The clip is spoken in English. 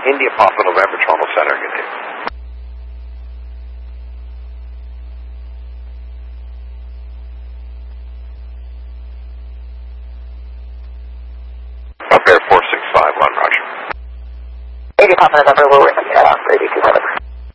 India Papa November, Toronto Center, good day. Up Air 4651, roger. India Papa November, we're with 32